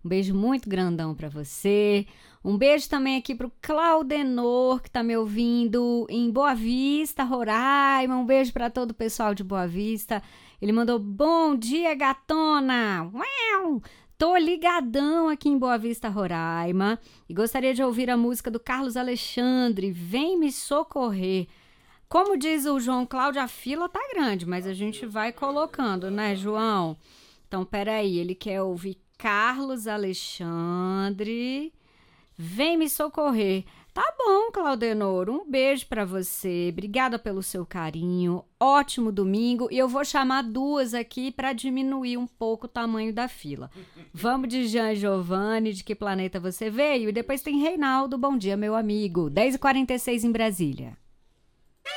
Um beijo muito grandão para você. Um beijo também aqui pro Claudenor, que tá me ouvindo em Boa Vista, Roraima. Um beijo para todo o pessoal de Boa Vista. Ele mandou: bom dia, gatona! Uau! Tô ligadão aqui em Boa Vista, Roraima, e gostaria de ouvir a música do Carlos Alexandre, Vem Me Socorrer. Como diz o João Cláudio, a fila tá grande, mas a gente vai colocando, né, João? Então, peraí, ele quer ouvir Carlos Alexandre, Vem Me Socorrer. Tá bom, Claudenor, um beijo pra você, obrigada pelo seu carinho, ótimo domingo, e eu vou chamar duas aqui pra diminuir um pouco o tamanho da fila. Vamos de Jean Giovanni, de que planeta você veio, e depois tem Reinaldo, bom dia, meu amigo, 10h46 em Brasília.